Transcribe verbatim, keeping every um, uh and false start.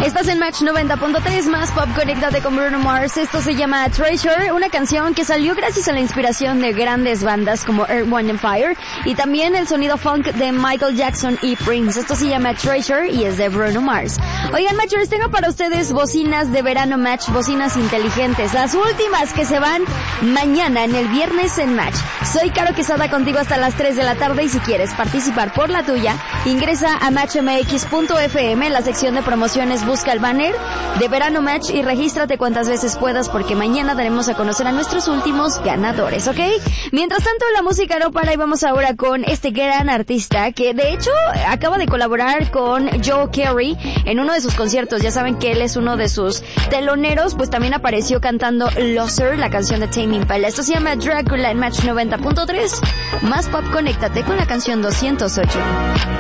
Estás en Match noventa punto tres, más pop, conéctate con Bruno Mars. Esto se llama Treasure, una canción que salió gracias a la inspiración de grandes bandas como Earth, Wind and Fire y también el sonido funk de Michael Jackson y Prince. Esto se llama Treasure y es de Bruno Mars. Oigan, Matchers, tengo para ustedes bocinas de verano Match, bocinas inteligentes, las últimas que se van mañana en el viernes en Match. Soy Caro Quesada contigo hasta las tres de la tarde y si quieres participar por la tuya, ingresa a match m x punto f m, en la sección de promociones busca el banner de Verano Match y regístrate cuantas veces puedas porque mañana daremos a conocer a nuestros últimos ganadores, ¿ok? Mientras tanto, la música no para y vamos ahora con este gran artista que de hecho acaba de colaborar con Joe Carey en uno de sus conciertos. Ya saben que él es uno de sus teloneros, pues también apareció cantando Loser, la canción de Tame Impala. Esto se llama Dracula en Match noventa punto tres. Más pop, conéctate con la canción doscientos ocho.